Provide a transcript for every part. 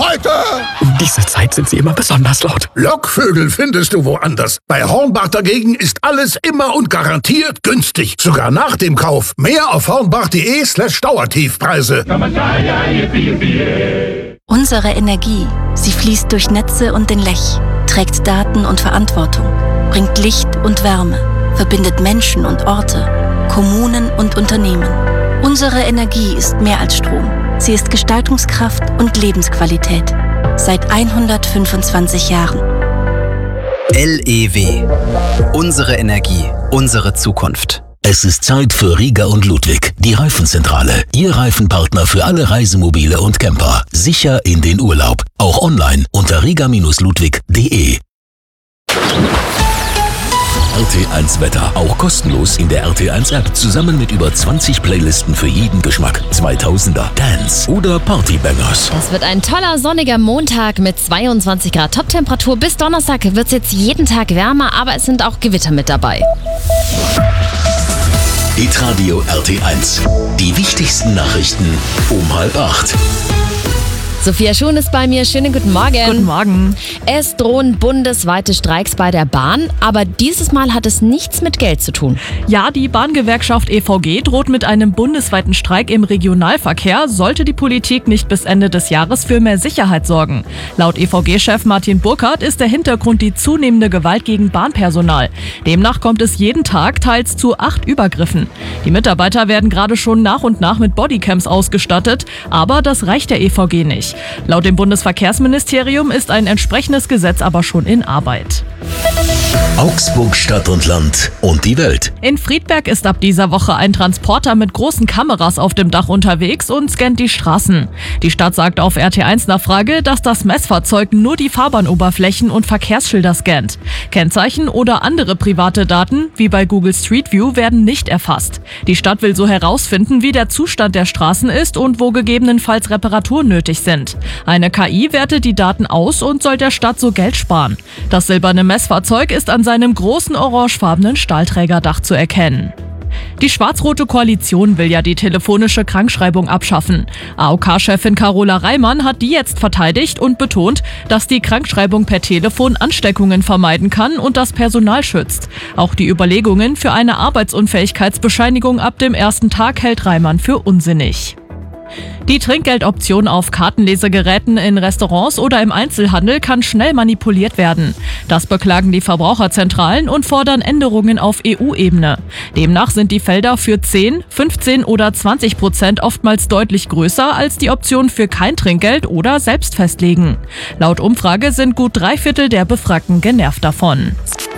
Leute! Um diese Zeit sind sie immer besonders laut. Lockvögel findest du woanders. Bei Hornbach dagegen ist alles immer und garantiert günstig. Sogar nach dem Kauf. Mehr auf hornbach.de/Dauertiefpreise. Unsere Energie, sie fließt durch Netze und den Lech, trägt Daten und Verantwortung, bringt Licht und Wärme, verbindet Menschen und Orte, Kommunen und Unternehmen. Unsere Energie ist mehr als Strom. Sie ist Gestaltungskraft und Lebensqualität. Seit 125 Jahren. LEW. Unsere Energie, unsere Zukunft. Es ist Zeit für Riga und Ludwig, die Reifenzentrale. Ihr Reifenpartner für alle Reisemobile und Camper. Sicher in den Urlaub. Auch online unter riga-ludwig.de. RT1 Wetter, auch kostenlos in der RT1 App, zusammen mit über 20 Playlisten für jeden Geschmack. 2000er, Dance oder Partybangers. Es wird ein toller sonniger Montag mit 22 Grad Toptemperatur. Bis Donnerstag wird es jetzt jeden Tag wärmer, aber es sind auch Gewitter mit dabei. Hitradio RT1. Die wichtigsten Nachrichten um 7:30. Sophia Schuhn ist bei mir. Schönen guten Morgen. Guten Morgen. Es drohen bundesweite Streiks bei der Bahn, aber dieses Mal hat es nichts mit Geld zu tun. Ja, die Bahngewerkschaft EVG droht mit einem bundesweiten Streik im Regionalverkehr, sollte die Politik nicht bis Ende des Jahres für mehr Sicherheit sorgen. Laut EVG-Chef Martin Burkhardt ist der Hintergrund die zunehmende Gewalt gegen Bahnpersonal. Demnach kommt es jeden Tag teils zu 8 Übergriffen. Die Mitarbeiter werden gerade schon nach und nach mit Bodycams ausgestattet, aber das reicht der EVG nicht. Laut dem Bundesverkehrsministerium ist ein entsprechendes Gesetz aber schon in Arbeit. Augsburg, Stadt und Land und die Welt. In Friedberg ist ab dieser Woche ein Transporter mit großen Kameras auf dem Dach unterwegs und scannt die Straßen. Die Stadt sagt auf RT1 Nachfrage, dass das Messfahrzeug nur die Fahrbahnoberflächen und Verkehrsschilder scannt. Kennzeichen oder andere private Daten, wie bei Google Street View, werden nicht erfasst. Die Stadt will so herausfinden, wie der Zustand der Straßen ist und wo gegebenenfalls Reparaturen nötig sind. Eine KI wertet die Daten aus und soll der Stadt so Geld sparen. Das silberne Messfahrzeug ist an seinem großen orangefarbenen Stahlträgerdach zu erkennen. Die schwarz-rote Koalition will ja die telefonische Krankschreibung abschaffen. AOK-Chefin Carola Reimann hat die jetzt verteidigt und betont, dass die Krankschreibung per Telefon Ansteckungen vermeiden kann und das Personal schützt. Auch die Überlegungen für eine Arbeitsunfähigkeitsbescheinigung ab dem ersten Tag hält Reimann für unsinnig. Die Trinkgeldoption auf Kartenlesegeräten in Restaurants oder im Einzelhandel kann schnell manipuliert werden. Das beklagen die Verbraucherzentralen und fordern Änderungen auf EU-Ebene. Demnach sind die Felder für 10, 15 oder 20% oftmals deutlich größer als die Option für kein Trinkgeld oder selbst festlegen. Laut Umfrage sind gut 3/4 der Befragten genervt davon.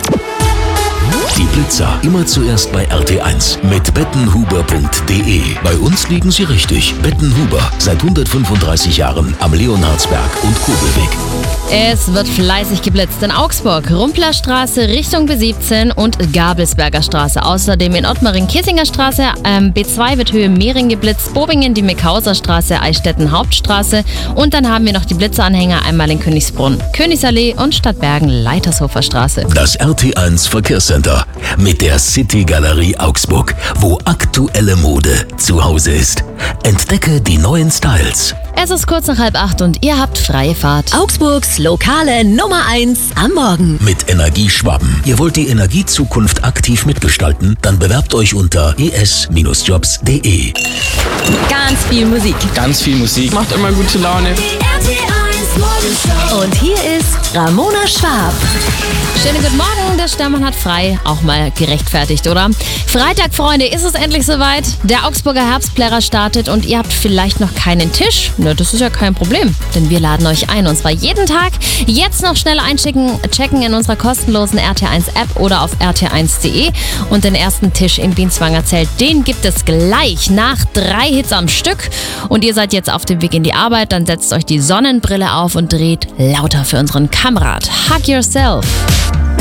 Die Blitzer immer zuerst bei RT1 mit bettenhuber.de. Bei uns liegen sie richtig. Bettenhuber, seit 135 Jahren am Leonhardsberg und Kobelweg. Es wird fleißig geblitzt in Augsburg, Rumplerstraße Richtung B17 und Gabelsberger Straße. Außerdem in Ottmaring, Kissinger Straße, B2 wird Höhe Mehring geblitzt, Bobingen, die Meckhauser Straße, Eichstätten Hauptstraße und dann haben wir noch die Blitzeranhänger einmal in Königsbrunn, Königsallee und Stadtbergen Leitershofer Straße. Das RT1 Verkehrscenter mit der City Galerie Augsburg, wo aktuelle Mode zu Hause ist. Entdecke die neuen Styles. Es ist kurz nach 7:30 und ihr habt freie Fahrt. Augsburgs lokale Nummer 1 am Morgen. Mit Energieschwaben. Ihr wollt die Energiezukunft aktiv mitgestalten? Dann bewerbt euch unter es-jobs.de. Ganz viel Musik. Ganz viel Musik. Macht immer gute Laune. Und hier ist Ramona Schwab. Schönen guten Morgen, der Sternmann hat frei. Auch mal gerechtfertigt, oder? Freitag, Freunde, ist es endlich soweit. Der Augsburger Herbstplärrer startet und ihr habt vielleicht noch keinen Tisch. Na, das ist ja kein Problem, denn wir laden euch ein und zwar jeden Tag. Jetzt noch schnell checken in unserer kostenlosen RT1-App oder auf rt1.de. Und den ersten Tisch im Bienzwangerzelt, den gibt es gleich nach 3 Hits am Stück. Und ihr seid jetzt auf dem Weg in die Arbeit, dann setzt euch die Sonnenbrille auf und dreht lauter für unseren Kamerad. Hug Yourself.